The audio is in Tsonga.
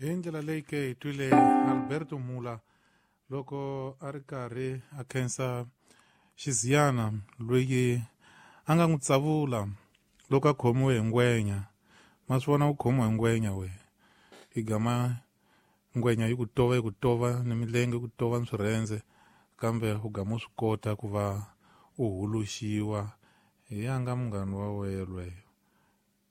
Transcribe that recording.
Hi ndlela leyi ke hi twile Alberto Mula loko a ri karhi a khensa xiziyana loyi a nga n'wi tsavula loko a khomiwe hi ngwenya. Ma swi vona u khomiwa hi ngwenya we i gama ngwenya yi ku tova ni milenge ku tova ni swirhendze kambe u gama u swi kota ku va u huluxiwa hi yanga munghana wa wena lweyo.